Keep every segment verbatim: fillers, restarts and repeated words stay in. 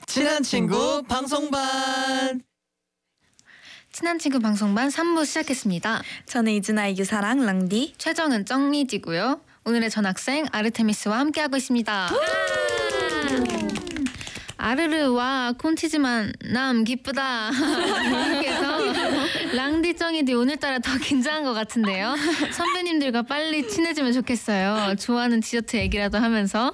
친한 친구 방송반. 친한 친구 방송반 삼 부 시작했습니다. 저는 이준아의 유사랑 랑디, 최정은 정미지고요. 오늘의 전학생 아르테미스와 함께하고 있습니다. 아르르와 콘치즈만 남 기쁘다. 님께서 랑디 쩡이디 오늘따라 더 긴장한 것 같은데요. 선배님들과 빨리 친해지면 좋겠어요. 좋아하는 디저트 얘기라도 하면서.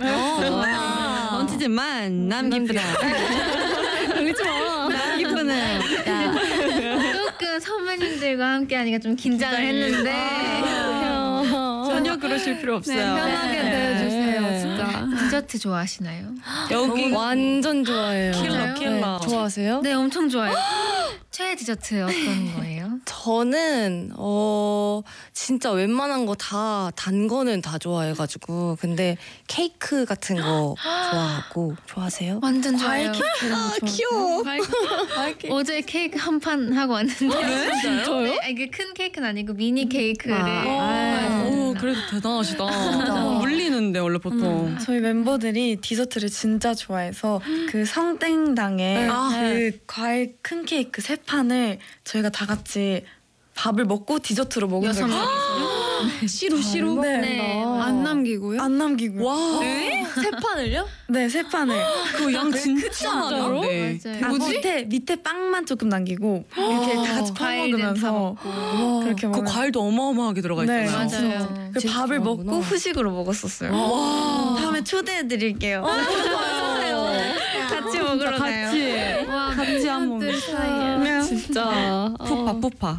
콘치즈만 남 기쁘다. 그렇죠. 남 기쁘네. 조금 선배님들과 함께하니까 좀 긴장을 했는데 전혀 그러실 필요 없어요. 네, 편하게 네. 대해주세요. 네. 진짜. 디저트 좋아하시나요? 여기 완전 좋아해요. 킬러 킬러. 네, 좋아하세요? 네, 엄청 좋아해요. 최애 디저트 어떤 거예요? 저는 어 진짜 웬만한 거 다 단 거는 다 좋아해가지고 근데 케이크 같은 거 좋아하고 좋아하세요? 완전 좋아해요. 아, 귀여워. 어제 케이크 한 판 하고 왔는데 네? 진짜요? 네, 이게 큰 케이크는 아니고 미니 케이크를 아, 오, 그래도 대단하시다. 물리는데 원래 보통. 저희 멤버들이 디저트를 진짜 좋아해서 그 성땡당에 아. 그 과일 큰 케이크 세 판을 저희가 다 같이 밥을 먹고 디저트로 먹은 여섯 적이 명. 있어요. 시루 시루. 네. 네. 안 남기고요? 안 남기고요. 와. 세 판을요? 네, 세 판을. 그 양 진짜 많은데. 맞아요. 아, 밑에 밑에 빵만 조금 남기고 이렇게 다 같이 과일은 다 퍼먹으면서 그렇게 그 먹어요. 과일도 어마어마하게 들어가 네, 있잖아요. 맞아요. 그 진짜 밥을 좋아하는구나. 먹고 후식으로 먹었었어요. 와. 다음에 초대해드릴게요. 같이 진짜 먹으러 가요. 같이. 와, 같이 한번. 멤버들 사이에. 진짜 푸파 푸파.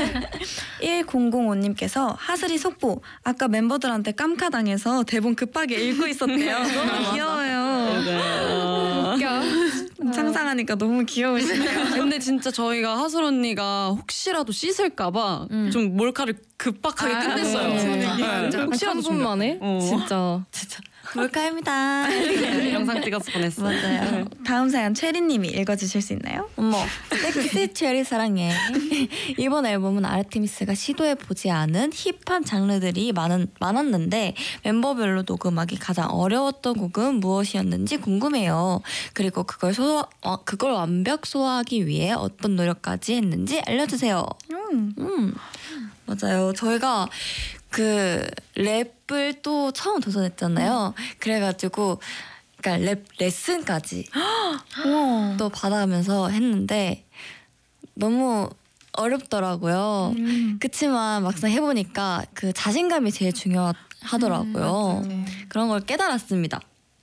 천오님께서 하슬이 속보 아까 멤버들한테 깜카당해서 대본 급하게 읽고 있었대요. 너무 귀여워요. 웃겨. 상상하니까 너무 귀여우시네요. 근데 진짜 저희가 하슬 언니가 혹시라도 씻을까봐 좀 몰카를 급박하게 아, 끝냈어요. 네. 네. 혹시라도 한 분만에 어. 진짜 몰카입니다. 영상 찍었을 뻔했어. 맞아요. 다음 사연 체리님이 읽어주실 수 있나요? 어머, 섹시 체리 사랑해. 이번 앨범은 아르테미스가 시도해보지 않은 힙한 장르들이 많은, 많았는데 멤버별로 녹음하기 가장 어려웠던 곡은 무엇이었는지 궁금해요. 그리고 그걸 소화, 어, 그걸 완벽 소화하기 위해 어떤 노력까지 했는지 알려주세요. 음. 음, 맞아요. 저희가 그 랩을 또 처음 도전했잖아요. 그래가지고 그러니까 랩 레슨까지 우와. 또 받아가면서 했는데 너무 어렵더라고요. 음. 그치만 막상 해보니까 그 자신감이 제일 중요하더라고요. 음, 그런 걸 깨달았습니다.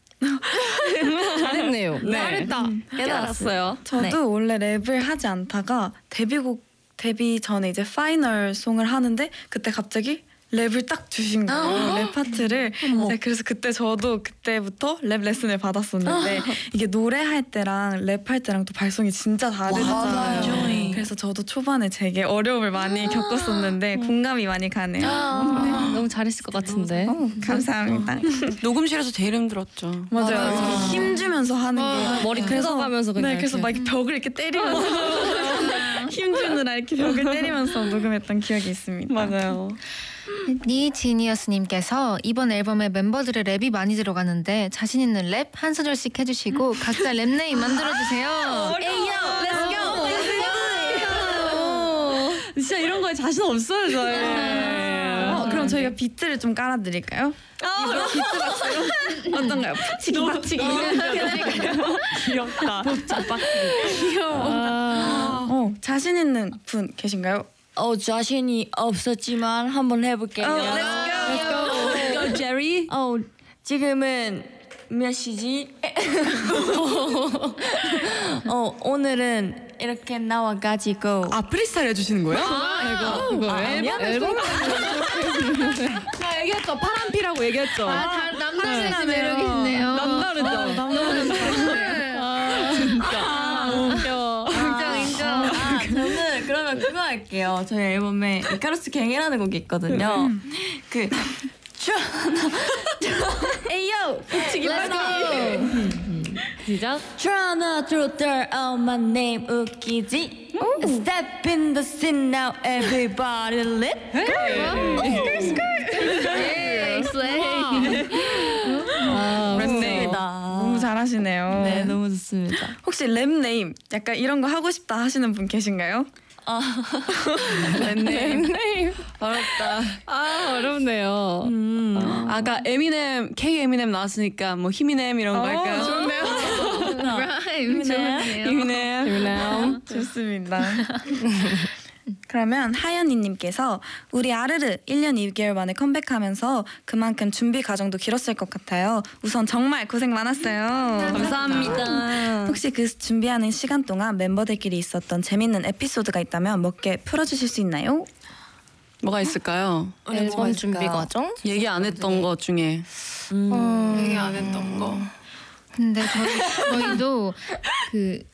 잘했네요. 네. 잘했다. 깨달았어요. 저도 네. 원래 랩을 하지 않다가 데뷔곡 데뷔 전에 이제 파이널 송을 하는데 그때 갑자기 랩을 딱 주신 거예요. 랩 파트를. 네, 그래서 그때 저도 그때부터 랩 레슨을 받았었는데 이게 노래할 때랑 랩할 때랑 또 발성이 진짜 다르잖아요. 맞아요. 그래서 저도 초반에 되게 어려움을 많이 겪었었는데 공감이 많이 가네요. 너무 잘했을 것 같은데. 어, 감사합니다. 녹음실에서 제일 힘들었죠. 맞아요. 맞아요. 이렇게 힘 주면서 하는 게 머리 그래서- 뜯어가면서 그냥 네, 그래서 이렇게. 막 이렇게 벽을 이렇게 때리면서 힘 주느라 이렇게 벽을 때리면서 녹음했던 기억이 있습니다. 맞아요. 니지니어스님께서 이번 앨범에 멤버들의 랩이 많이 들어가는데 자신 있는 랩 한 소절씩 해주시고 각자 랩 네임 만들어주세요. 진짜 이런 거에 자신 없어요, 저희. 어, 그럼 저희가 비트를 좀 깔아드릴까요? 비트 박스로 어떤가요? 팍치기 팍치기 귀엽다. 귀여워. 어, 자신 있는 분 계신가요? 어, 자신이 없었지만 한번 해볼게요. Let's go. go, 제리. 어, 지금은 몇 시지? 어, 오늘은 이렇게 나와가지고 아, 프리스타일 해주시는 거예요? 이거 이거 앨범 앨범. 나 얘기했죠. 파란피라고 얘기했죠. 아, 다 남다른 매력이 있네요. 남다르죠. 남다른 웃겨. 인정 인정. 아, 저는 그러면 그거 할게요. 저희 앨범에 이카루스 갱이라는 곡이 있거든요. 그 에이요! 팍치기 시작. Tryna to throw out my name 웃기지? Step in the scene now everybody lit. 예, 슬레이. 랩네. 좋습니다. 너무 잘하시네요. 잘하시네요. 네, 너무 좋습니다. 혹시 랩 네임 약간 이런 거 하고 싶다 하시는 분 계신가요? 랩네임 어렵다. 아 어렵네요. 음. 아까 에미넴 K 에미넴 나왔으니까 뭐 히미넴 이런 거 할까요? 좋네요. 라임 좋네요. 히미넴 히미넴. 좋습니다. 그러면 하연이님께서 우리 아르르 일 년 이 개월 만에 컴백하면서 그만큼 준비 과정도 길었을 것 같아요. 우선 정말 고생 많았어요. 감사합니다. 혹시 그 준비하는 시간 동안 멤버들끼리 있었던 재밌는 에피소드가 있다면 몇 개 풀어주실 수 있나요? 뭐가 있을까요? 앨범 준비 과정? 얘기 안 했던 것 중에 음. 얘기 안 했던 거. 근데 저희, 저희도 그